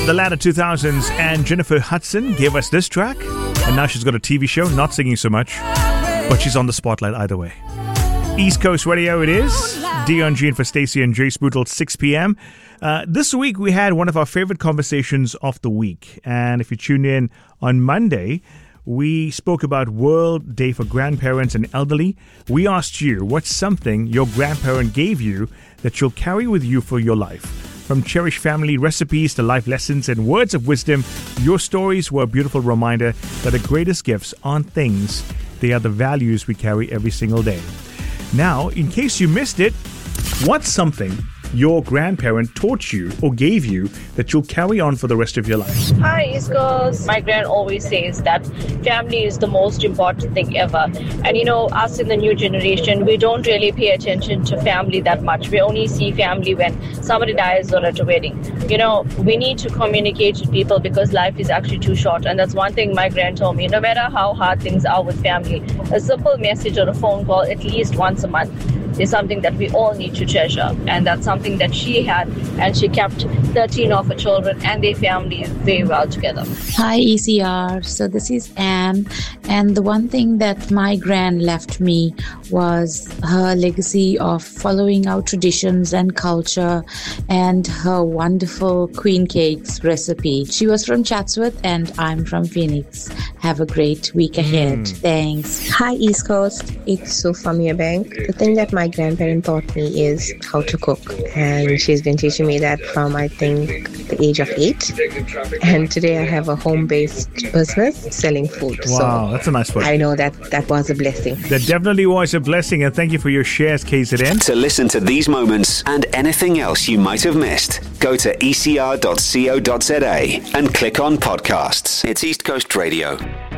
the latter 2000s, and Jennifer Hudson gave us this track, and now she's got a TV show, not singing so much, but she's on the spotlight either way. East Coast Radio it is. Dion Jean for Stacey and Jace Bootle, 6 p.m. This week we had one of our favorite conversations of the week, and if you tune in on Monday, we spoke about World Day for Grandparents and Elderly. We asked you, what's something your grandparent gave you that you'll carry with you for your life? From cherished family recipes to life lessons and words of wisdom, your stories were a beautiful reminder that the greatest gifts aren't things, they are the values we carry every single day. Now, in case you missed it, what's something your grandparent taught you or gave you that you'll carry on for the rest of your life? Hi, East Coast. My grand always says that family is the most important thing ever. And you know, us in the new generation, we don't really pay attention to family that much. We only see family when somebody dies or at a wedding. You know, we need to communicate with people because life is actually too short. And that's one thing my grand told me. No matter how hard things are with family, a simple message or a phone call at least once a month is something that we all need to treasure. And that's something that she had, and she kept 13 of her children and their family very well together. Hi ECR, so this is Anne, and the one thing that my gran left me was her legacy of following our traditions and culture and her wonderful queen cakes recipe. She was from Chatsworth and I'm from Phoenix. Have a great week ahead. Thanks. Hi East Coast, it's Sufamia Bank. The thing that my grandparent taught me is how to cook, and she's been teaching me that from I think the age of 8, and today I have a home-based business selling food. Wow, so that's a nice one. I know that was a blessing. That definitely was a blessing, and thank you for your shares, KZN. To listen to these moments and anything else you might have missed, go to ecr.co.za and click on podcasts. It's East Coast Radio.